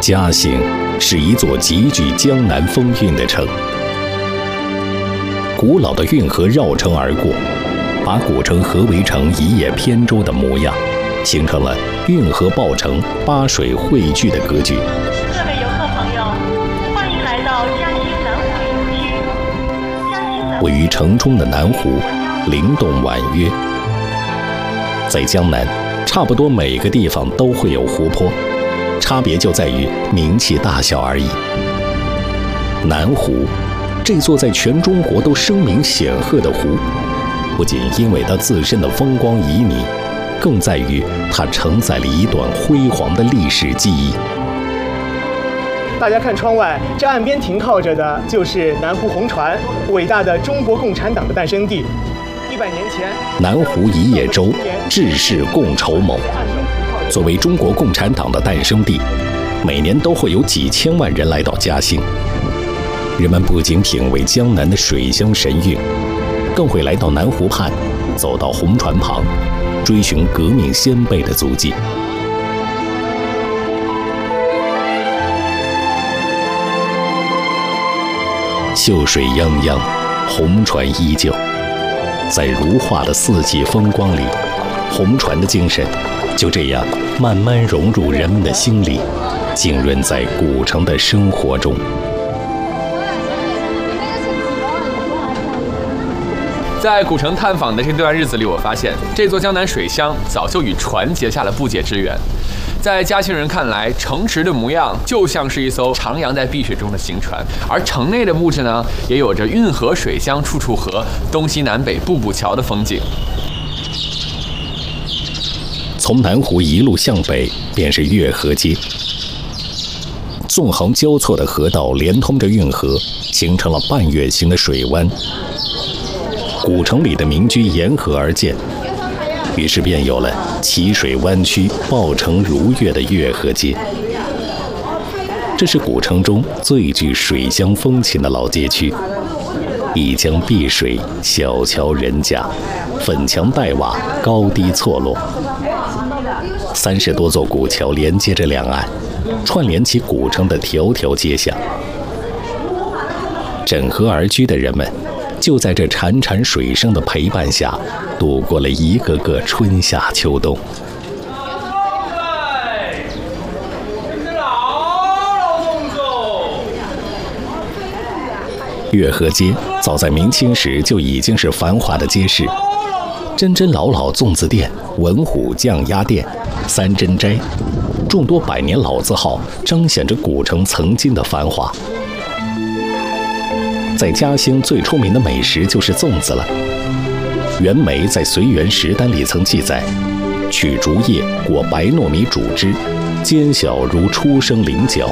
嘉兴是一座极具江南风韵的城，古老的运河绕城而过，把古城合围成一叶扁舟的模样，形成了运河抱城、八水汇聚的格局。 各位游客朋友，欢迎来到嘉兴南湖旅游区。 位于城中的南湖，灵动婉约。在江南，差不多每个地方都会有湖泊，差别就在于名气大小而已。南湖，这座在全中国都声名显赫的湖，不仅因为它自身的风光旖旎，更在于它承载了一段辉煌的历史记忆。 大家看窗外，这岸边停靠着的就是南湖红船，伟大的中国共产党的诞生地。100年前， 南湖一叶舟，志士共筹谋。作为中国共产党的诞生地，每年都会有几千万人来到嘉兴。人们不仅品味江南的水乡神韵，更会来到南湖畔，走到红船旁，追寻革命先辈的足迹。秀水泱泱，红船依旧。在如画的四季风光里，红船的精神就这样慢慢融入人们的心里，浸润在古城的生活中。 在古城探访的这段日子里，我发现这座江南水乡早就与船结下了不解之缘。在嘉兴人看来，城池的模样就像是一艘徜徉在碧水中的行船，而城内的布置呢，也有着运河水乡处处合、东西南北步步桥的风景。 从南湖一路向北，便是月河街。纵横交错的河道连通着运河，形成了半月形的水湾。古城里的民居沿河而建，于是便有了齐水弯曲、抱城如月的月河街。这是古城中最具水乡风情的老街区，一江碧水，小桥人家，粉墙黛瓦，高低错落。30多座古桥连接着两岸，串联起古城的条条街巷。枕河而居的人们，就在这潺潺水声的陪伴下，度过了一个个春夏秋冬。月河街早在明清时就已经是繁华的街市，真真老老粽子店、文虎酱鸭店、三珍斋，众多百年老字号彰显着古城曾经的繁华。在嘉兴最出名的美食就是粽子了。袁枚在《随园食单》里曾记载：取竹叶裹白糯米煮之，尖小如初生菱角。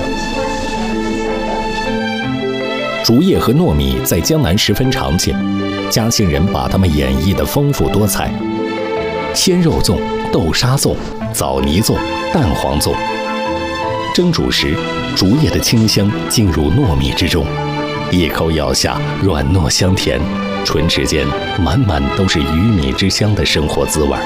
竹叶和糯米在江南十分常见，嘉兴人把它们演绎得丰富多彩。鲜肉粽、豆沙粽、枣泥粽、蛋黄粽。蒸煮时，竹叶的清香进入糯米之中，一口咬下，软糯香甜，唇齿间满满都是鱼米之乡的生活滋味。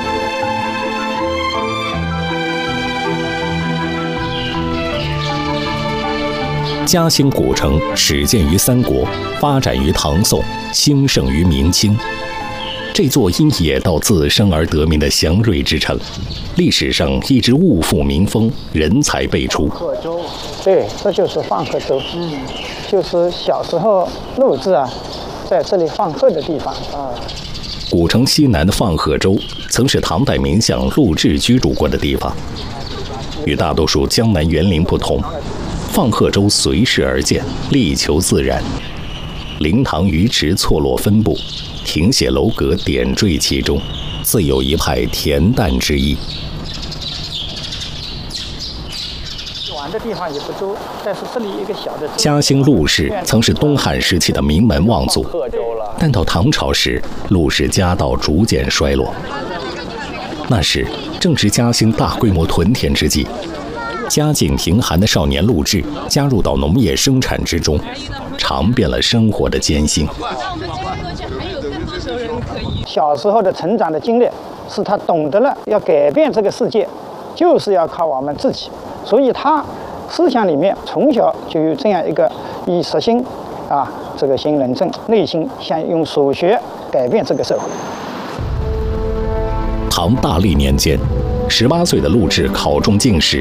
嘉兴古城始建于三国，发展于唐宋，兴盛于明清。这座因野道自生而得名的祥瑞之城，历史上一直物阜民丰，人才辈出。 对，这就是放鹤洲，就是小时候陆字在这里放鹤的地方啊。 古城西南的放鹤洲，曾是唐代名相陆贽居住过的地方。与大多数江南园林不同，放鹤洲随势而建，力求自然。灵堂鱼池错落分布，亭榭楼阁点缀其中，自有一派恬淡之意。 玩的地方也不多，但是这里一个小的。 嘉兴陆氏曾是东汉时期的名门望族，但到唐朝时，陆氏家道逐渐衰落。那时正值嘉兴大规模屯田之际，家境贫寒的少年陆贽加入到农业生产之中，尝遍了生活的艰辛。 小时候的成长的经历，使他懂得了要改变这个世界，就是要靠我们自己。所以他思想里面从小就有这样一个以实心这个行仁政，内心想用所学改变这个社会。 唐大历年间，18岁的陆贽考中进士，